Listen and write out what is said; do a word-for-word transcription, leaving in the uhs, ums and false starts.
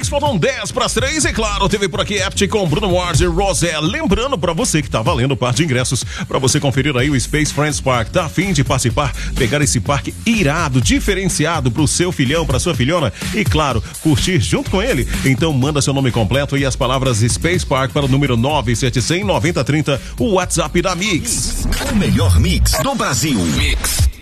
faltam dez para as três e claro, teve por aqui Apti com Bruno Mars e Rosé. Lembrando para você que tá valendo o par de ingressos para você conferir aí o Space Friends Park. Tá a fim de participar, pegar esse parque irado, diferenciado pro seu filhão, pra sua filhona e claro, curtir junto com ele? Então manda seu nome completo e as palavras Space Park para o número nove sete zero zero, nove zero três zero, o WhatsApp da Mix. O melhor mix do Brasil. Mix.